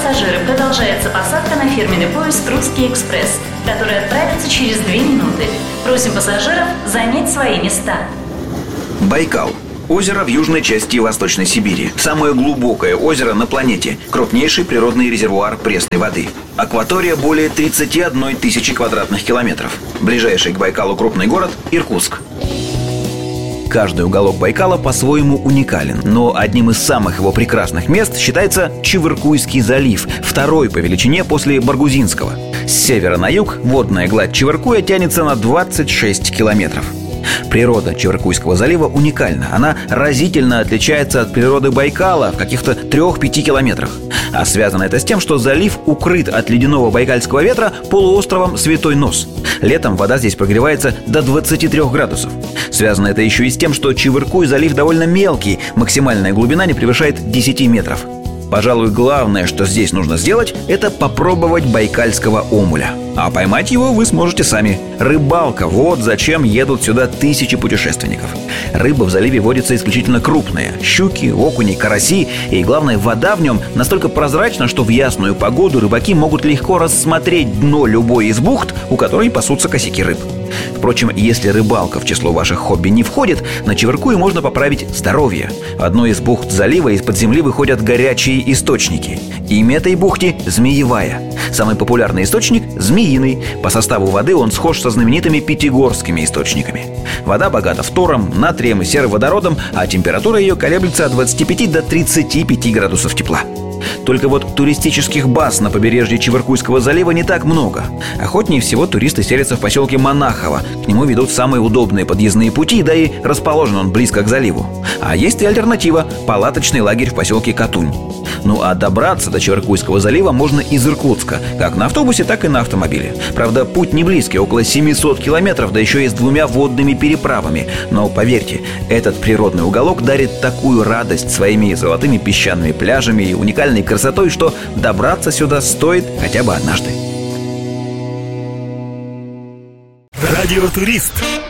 пассажиры, продолжается посадка на фирменный поезд «Русский экспресс», который отправится через 2 минуты. Просим пассажиров занять свои места. Байкал. Озеро в южной части Восточной Сибири. Самое глубокое озеро на планете. Крупнейший природный резервуар пресной воды. Акватория более 31 тысячи квадратных километров. Ближайший к Байкалу крупный город – Иркутск. Каждый уголок Байкала по-своему уникален, но одним из самых его прекрасных мест считается Чевыркуйский залив, второй по величине после Баргузинского. С севера на юг водная гладь Чевыркуя тянется на 26 километров. Природа Чевыркуйского залива уникальна. Она разительно отличается от природы Байкала в каких-то 3-5 километрах. А связано это с тем, что залив укрыт от ледяного байкальского ветра полуостровом Святой Нос. Летом вода здесь прогревается до 23 градусов. Связано это еще и с тем, что Чевыркуй залив довольно мелкий, максимальная глубина не превышает 10 метров. Пожалуй, главное, что здесь нужно сделать, это попробовать байкальского омуля. А поймать его вы сможете сами. Рыбалка – вот зачем едут сюда тысячи путешественников. Рыба в заливе водится исключительно крупная – щуки, окуни, караси. И главное, вода в нем настолько прозрачна, что в ясную погоду рыбаки могут легко рассмотреть дно любой из бухт, у которой пасутся косяки рыб. Впрочем, если рыбалка в число ваших хобби не входит, на Чевыркуе можно поправить здоровье. В одной из бухт залива из-под земли выходят горячие источники. Имя этой бухты – Змеевая. Самый популярный источник – Змеиный. По составу воды он схож со знаменитыми пятигорскими источниками. Вода богата фтором, натрием и сероводородом, а температура ее колеблется от 25 до 35 градусов тепла. Только вот туристических баз на побережье Чевыркуйского залива не так много. Охотнее всего туристы селятся в поселке Монахово. К нему ведут самые удобные подъездные пути, да и расположен он близко к заливу. А есть и альтернатива – палаточный лагерь в поселке Катунь. Ну а добраться до Чевыркуйского залива можно из Иркутска, как на автобусе, так и на автомобиле. Правда, путь не близкий, около 700 километров, да еще и с 2 водными переправами. Но поверьте, этот природный уголок дарит такую радость своими золотыми песчаными пляжами и уникальной красотой, что добраться сюда стоит хотя бы однажды. Радиотурист.